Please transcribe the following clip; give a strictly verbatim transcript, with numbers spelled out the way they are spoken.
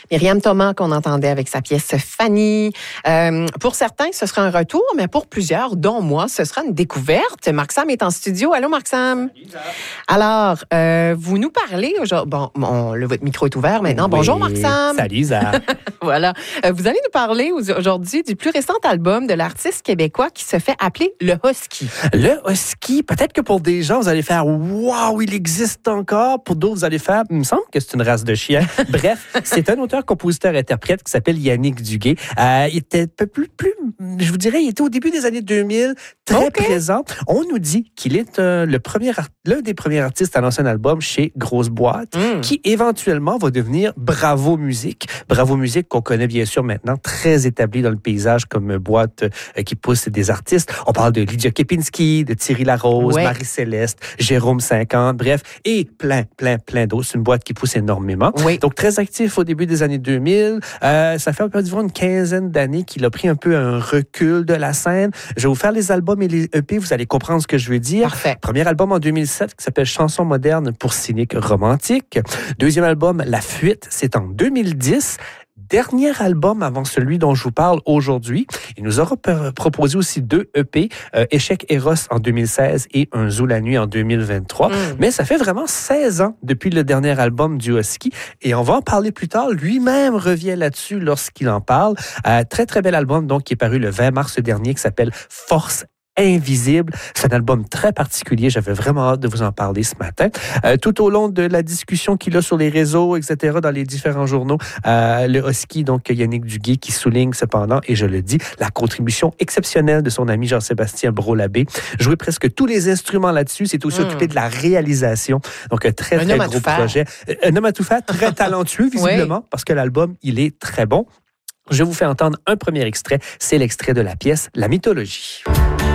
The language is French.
Myriam Thomas qu'on entendait avec sa pièce Fanny. Euh, pour certains, ce sera un retour, mais pour plusieurs, dont moi, ce sera une découverte. Marc Sam est en studio. Allô, Marc Sam? Alors, euh, vous nous parlez aujourd'hui... Bon, on, le, votre micro est ouvert maintenant. Oui. Bonjour, Marc Sam. Salut, Isa. Voilà. Euh, vous allez nous parler aujourd'hui du plus récent album de l'artiste québécois qui se fait appeler le Husky. Le Husky, peut-être que pour des gens, vous allez faire « Wow, il existe encore ». Pour d'autres, vous allez faire « Il me semble que c'est une race de chien ». Bref, c'est un auteur, compositeur, interprète qui s'appelle Yannick Duguay. Euh, il était un peu plus, plus, je vous dirais, il était au début des années deux mille, très okay. présent. On nous dit qu'il est euh, le premier, l'un des premiers artistes à lancer un album chez Grosse Boîte, mm. qui éventuellement va devenir Bravo Musique. Bravo Musique qu'on connaît bien sûr maintenant, très établi dans le paysage comme boîte euh, qui pousse des artistes. On parle de Lydia Kepinski, de Thierry Larose, ouais. Marie-Céleste, Jérôme cinquante, bref, et plein, plein, plein d'autres. C'est une boîte qui pousse énormément. Oui. Donc, très actif au début des années deux mille. Euh, ça fait un peu une quinzaine d'années qu'il a pris un peu un recul de la scène. Je vais vous faire les albums et les E P, vous allez comprendre ce que je veux dire. Parfait. Premier album en deux mille sept qui s'appelle Chansons modernes pour cyniques romantiques. Deuxième album, La Fuite, c'est en deux mille dix. Dernier album avant celui dont je vous parle aujourd'hui. Il nous aura p- proposé aussi deux E P, euh, Échec Eros en deux mille seize et Un Zoo la nuit en deux mille vingt-trois. Mm. Mais ça fait vraiment seize ans depuis le dernier album du Husky et on va en parler plus tard. Lui-même revient là-dessus lorsqu'il en parle. Euh, très, très bel album donc qui est paru le vingt mars dernier qui s'appelle Force Invisible. C'est un album très particulier. J'avais vraiment hâte de vous en parler ce matin. Euh, tout au long de la discussion qu'il a sur les réseaux, et cetera, dans les différents journaux, euh, le Husky, donc Yannick Duguay, qui souligne cependant, et je le dis, la contribution exceptionnelle de son ami Jean-Sébastien Brault-Labbé. Jouer presque tous les instruments là-dessus. C'est aussi mmh. occupé de la réalisation. Donc, un très, un très gros projet. Un homme à tout faire, très talentueux, visiblement, oui. parce que l'album, il est très bon. Je vous fais entendre un premier extrait. C'est l'extrait de la pièce La Mythologie.